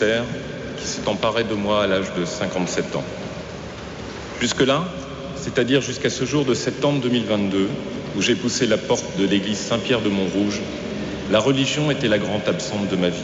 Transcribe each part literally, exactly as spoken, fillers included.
qui s'est emparé de moi à l'âge de cinquante-sept ans. Jusque-là, c'est-à-dire jusqu'à ce jour de septembre deux mille vingt-deux, où j'ai poussé la porte de l'église Saint-Pierre de Montrouge, la religion était la grande absente de ma vie.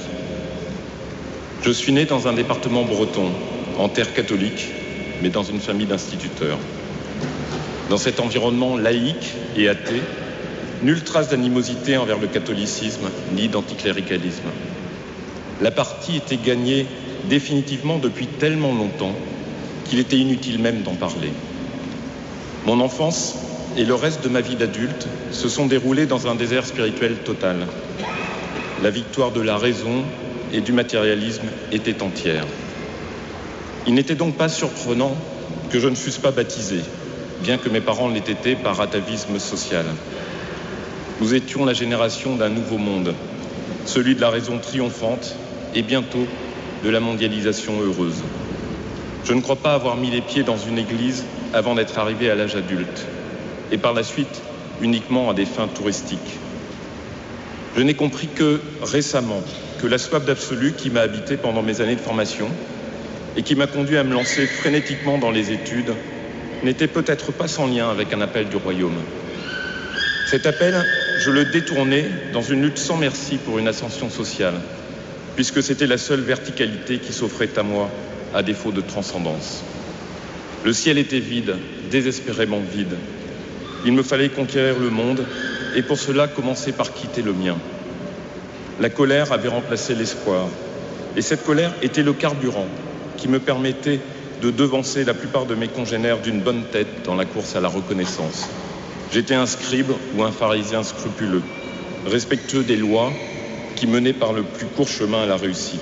Je suis né dans un département breton, en terre catholique, mais dans une famille d'instituteurs. Dans cet environnement laïque et athée, nulle trace d'animosité envers le catholicisme ni d'anticléricalisme. La partie était gagnée définitivement depuis tellement longtemps qu'il était inutile même d'en parler. Mon enfance et le reste de ma vie d'adulte se sont déroulés dans un désert spirituel total. La victoire de la raison et du matérialisme était entière. Il n'était donc pas surprenant que je ne fusse pas baptisé, bien que mes parents l'aient été par atavisme social. Nous étions la génération d'un nouveau monde, celui de la raison triomphante et bientôt de la mondialisation heureuse. Je ne crois pas avoir mis les pieds dans une église avant d'être arrivé à l'âge adulte, et par la suite uniquement à des fins touristiques. Je n'ai compris que récemment que la soif d'absolu qui m'a habité pendant mes années de formation et qui m'a conduit à me lancer frénétiquement dans les études n'était peut-être pas sans lien avec un appel du royaume. Cet appel, je le détournais dans une lutte sans merci pour une ascension sociale, puisque c'était la seule verticalité qui s'offrait à moi, à défaut de transcendance. Le ciel était vide, désespérément vide. Il me fallait conquérir le monde, et pour cela commencer par quitter le mien. La colère avait remplacé l'espoir, et cette colère était le carburant qui me permettait de devancer la plupart de mes congénères d'une bonne tête dans la course à la reconnaissance. J'étais un scribe ou un pharisien scrupuleux, respectueux des lois qui menaient par le plus court chemin à la réussite.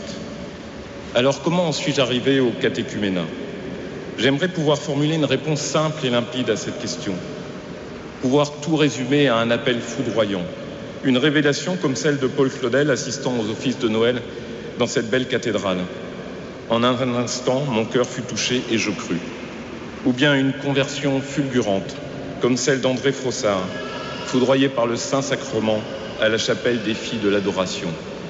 Alors comment en suis-je arrivé au catéchuménat ? J'aimerais pouvoir formuler une réponse simple et limpide à cette question. Pouvoir tout résumer à un appel foudroyant. Une révélation comme celle de Paul Claudel assistant aux offices de Noël dans cette belle cathédrale. En un instant, mon cœur fut touché et je crus. Ou bien une conversion fulgurante, comme celle d'André Frossard, foudroyé par le Saint-Sacrement à la chapelle des filles de l'adoration.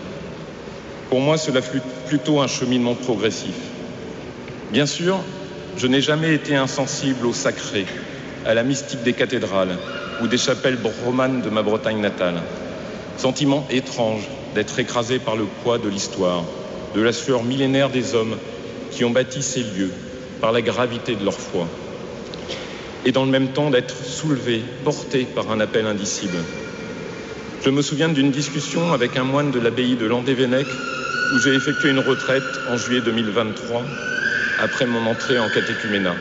Pour moi, cela fut plutôt un cheminement progressif. Bien sûr, je n'ai jamais été insensible au sacré, à la mystique des cathédrales ou des chapelles romanes de ma Bretagne natale. Sentiment étrange d'être écrasé par le poids de l'histoire, de la sueur millénaire des hommes qui ont bâti ces lieux par la gravité de leur foi. Et dans le même temps d'être soulevé, porté par un appel indicible. Je me souviens d'une discussion avec un moine de l'abbaye de Landévennec où j'ai effectué une retraite en juillet deux mille vingt-trois après mon entrée en catéchuménat.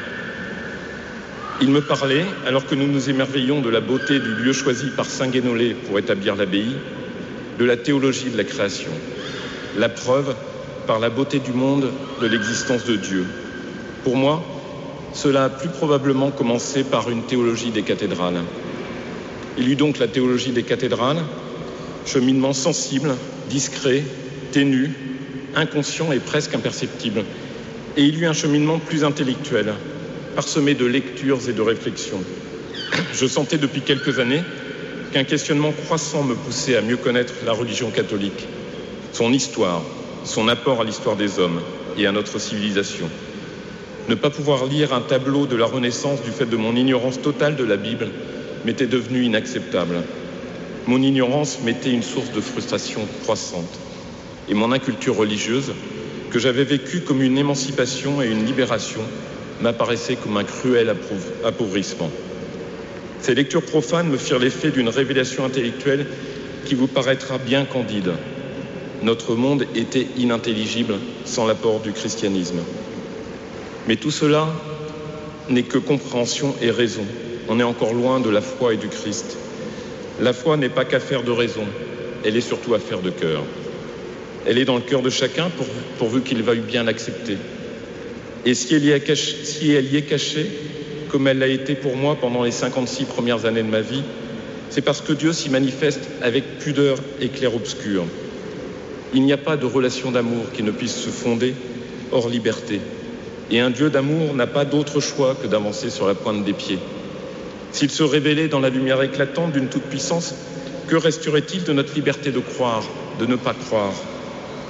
Il me parlait, alors que nous nous émerveillions de la beauté du lieu choisi par Saint Guénolé pour établir l'abbaye, de la théologie de la création, la preuve par la beauté du monde de l'existence de Dieu. Pour moi, cela a plus probablement commencé par une théologie des cathédrales. Il y eut donc la théologie des cathédrales, cheminement sensible, discret, ténu, inconscient et presque imperceptible. Et il y eut un cheminement plus intellectuel, parsemé de lectures et de réflexions. Je sentais depuis quelques années qu'un questionnement croissant me poussait à mieux connaître la religion catholique, son histoire, son apport à l'histoire des hommes et à notre civilisation. Ne pas pouvoir lire un tableau de la Renaissance du fait de mon ignorance totale de la Bible m'était devenu inacceptable. Mon ignorance m'était une source de frustration croissante. Et mon inculture religieuse, que j'avais vécue comme une émancipation et une libération, m'apparaissait comme un cruel appauvrissement. Ces lectures profanes me firent l'effet d'une révélation intellectuelle qui vous paraîtra bien candide. Notre monde était inintelligible sans l'apport du christianisme. Mais tout cela n'est que compréhension et raison. On est encore loin de la foi et du Christ. La foi n'est pas qu'affaire de raison, elle est surtout affaire de cœur. Elle est dans le cœur de chacun pour, pourvu qu'il veuille bien l'accepter. Et si elle, y est cachée, si elle y est cachée, comme elle l'a été pour moi pendant les cinquante-six premières années de ma vie, c'est parce que Dieu s'y manifeste avec pudeur et clair-obscur. Il n'y a pas de relation d'amour qui ne puisse se fonder hors liberté. Et un Dieu d'amour n'a pas d'autre choix que d'avancer sur la pointe des pieds. S'il se révélait dans la lumière éclatante d'une toute-puissance, que resterait-il de notre liberté de croire, de ne pas croire ?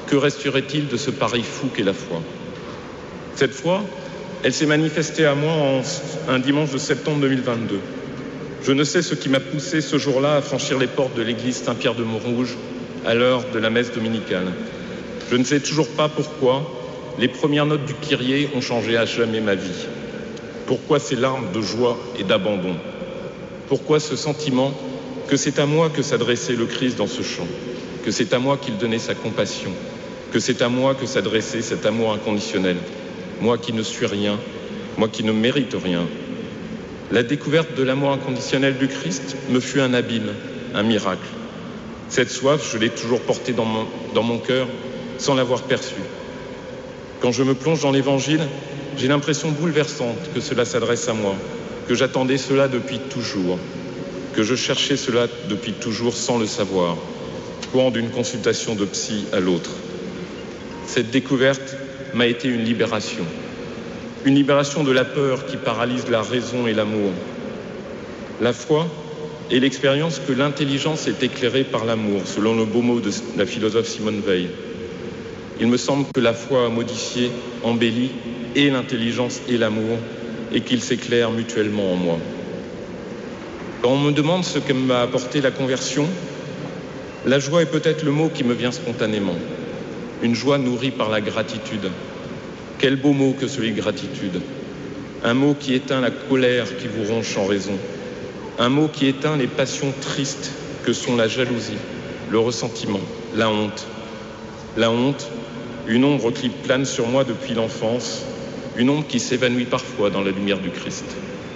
Que resterait-il de ce pari fou qu'est la foi? Cette foi, elle s'est manifestée à moi en un dimanche de septembre deux mille vingt-deux. Je ne sais ce qui m'a poussé ce jour-là à franchir les portes de l'église Saint-Pierre de Montrouge à l'heure de la messe dominicale. Je ne sais toujours pas pourquoi les premières notes du Kyrie ont changé à jamais ma vie. Pourquoi ces larmes de joie et d'abandon? Pourquoi ce sentiment que c'est à moi que s'adressait le Christ dans ce chant, que c'est à moi qu'il donnait sa compassion, que c'est à moi que s'adressait cet amour inconditionnel, moi qui ne suis rien, moi qui ne mérite rien. La découverte de l'amour inconditionnel du Christ me fut un abîme, un miracle. Cette soif, je l'ai toujours portée dans mon, dans mon cœur sans l'avoir perçue. Quand je me plonge dans l'Évangile, j'ai l'impression bouleversante que cela s'adresse à moi, que j'attendais cela depuis toujours, que je cherchais cela depuis toujours sans le savoir, courant d'une consultation de psy à l'autre. Cette découverte m'a été une libération, une libération de la peur qui paralyse la raison et l'amour. La foi est l'expérience que l'intelligence est éclairée par l'amour, selon le beau mot de la philosophe Simone Veil. Il me semble que la foi a modifié, embelli et l'intelligence et l'amour, et qu'ils s'éclairent mutuellement en moi. Quand on me demande ce que m'a apporté la conversion, la joie est peut-être le mot qui me vient spontanément. Une joie nourrie par la gratitude. Quel beau mot que celui de gratitude. Un mot qui éteint la colère qui vous ronge sans raison. Un mot qui éteint les passions tristes que sont la jalousie, le ressentiment, la honte. La honte, une ombre qui plane sur moi depuis l'enfance, une ombre qui s'évanouit parfois dans la lumière du Christ.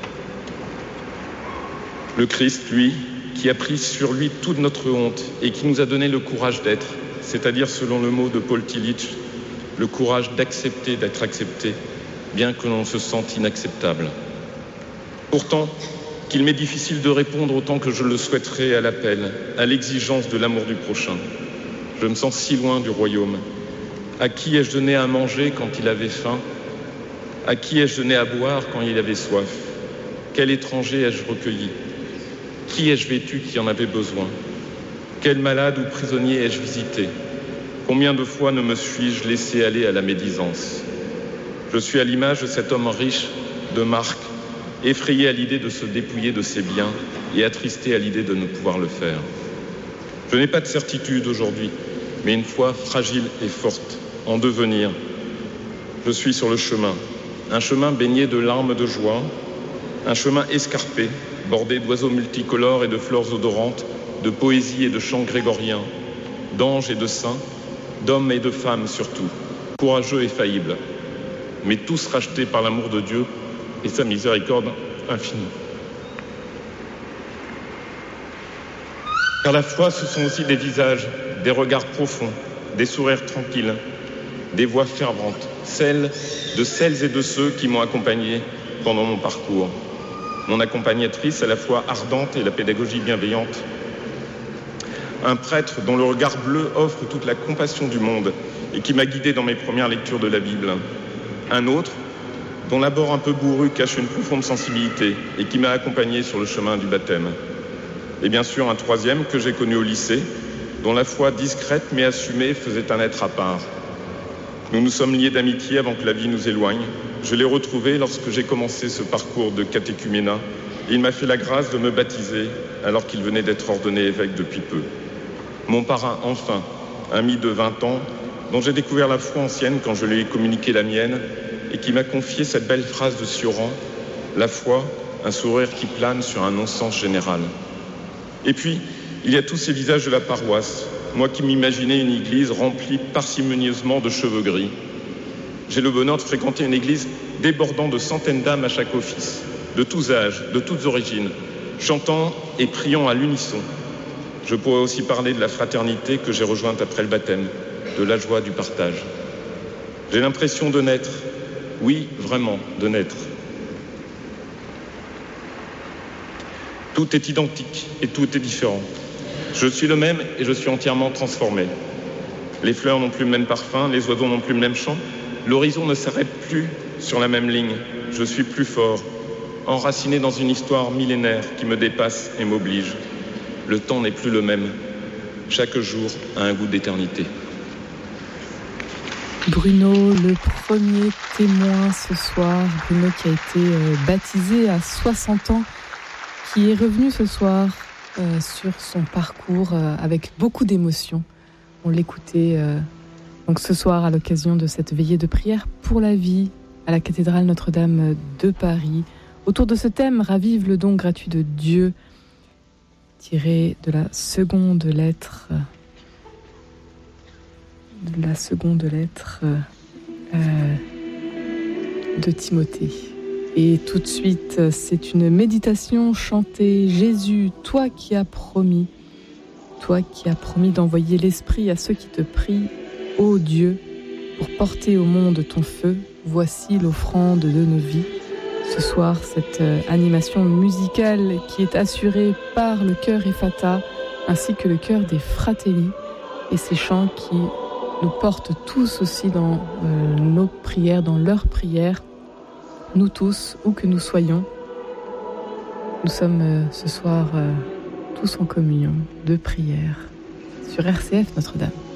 Le Christ, lui, qui a pris sur lui toute notre honte et qui nous a donné le courage d'être, c'est-à-dire, selon le mot de Paul Tillich, le courage d'accepter d'être accepté, bien que l'on se sente inacceptable. Pourtant, qu'il m'est difficile de répondre autant que je le souhaiterais à l'appel, à l'exigence de l'amour du prochain. Je me sens si loin du royaume. À qui ai-je donné à manger quand il avait faim? À qui ai-je donné à boire quand il avait soif? Quel étranger ai-je recueilli? Qui ai-je vêtu qui en avait besoin? Quel malade ou prisonnier ai-je visité? Combien de fois ne me suis-je laissé aller à la médisance? Je suis à l'image de cet homme riche, de Marc, effrayé à l'idée de se dépouiller de ses biens et attristé à l'idée de ne pouvoir le faire. Je n'ai pas de certitude aujourd'hui, mais une foi fragile et forte, en devenir. Je suis sur le chemin, un chemin baigné de larmes de joie, un chemin escarpé, bordé d'oiseaux multicolores et de fleurs odorantes, de poésie et de chants grégoriens, d'anges et de saints, d'hommes et de femmes surtout, courageux et faillibles, mais tous rachetés par l'amour de Dieu et sa miséricorde infinie. Car la foi, ce sont aussi des visages, des regards profonds, des sourires tranquilles, des voix ferventes, celles de celles et de ceux qui m'ont accompagné pendant mon parcours. Mon accompagnatrice à la fois ardente et la pédagogie bienveillante. Un prêtre dont le regard bleu offre toute la compassion du monde et qui m'a guidé dans mes premières lectures de la Bible. Un autre dont l'abord un peu bourru cache une profonde sensibilité et qui m'a accompagné sur le chemin du baptême. Et bien sûr un troisième que j'ai connu au lycée, dont la foi discrète mais assumée faisait un être à part. Nous nous sommes liés d'amitié avant que la vie nous éloigne. Je l'ai retrouvé lorsque j'ai commencé ce parcours de catéchuménat. Il m'a fait la grâce de me baptiser alors qu'il venait d'être ordonné évêque depuis peu. Mon parrain, enfin, ami de vingt ans, dont j'ai découvert la foi ancienne quand je lui ai communiqué la mienne et qui m'a confié cette belle phrase de Sioran, la foi, un sourire qui plane sur un non-sens général. Et puis, il y a tous ces visages de la paroisse, moi qui m'imaginais une église remplie parcimonieusement de cheveux gris. J'ai le bonheur de fréquenter une église débordant de centaines d'âmes à chaque office, de tous âges, de toutes origines, chantant et priant à l'unisson. Je pourrais aussi parler de la fraternité que j'ai rejointe après le baptême, de la joie du partage. J'ai l'impression de naître, oui, vraiment, de naître. Tout est identique et tout est différent. Je suis le même et je suis entièrement transformé. Les fleurs n'ont plus le même parfum, les oiseaux n'ont plus le même chant. L'horizon ne s'arrête plus sur la même ligne. Je suis plus fort, enraciné dans une histoire millénaire qui me dépasse et m'oblige. Le temps n'est plus le même. Chaque jour a un goût d'éternité. Bruno, le premier témoin ce soir, Bruno qui a été euh, baptisé à soixante ans, qui est revenu ce soir euh, sur son parcours euh, avec beaucoup d'émotion. On l'écoutait euh, donc ce soir à l'occasion de cette veillée de prière pour la vie à la cathédrale Notre-Dame de Paris. Autour de ce thème, ravive le don gratuit de Dieu, tiré de la seconde lettre... de la seconde lettre euh, de Timothée. Et tout de suite, c'est une méditation chantée. Jésus, toi qui as promis, toi qui as promis d'envoyer l'Esprit à ceux qui te prient, ô Dieu, pour porter au monde ton feu, voici l'offrande de nos vies. Ce soir, cette animation musicale qui est assurée par le chœur Ephata, ainsi que le chœur des Fratelli, et ces chants qui nous portent tous aussi dans euh, nos prières, dans leurs prières, nous tous, où que nous soyons. Nous sommes euh, ce soir euh, tous en communion de prière sur R C F Notre-Dame.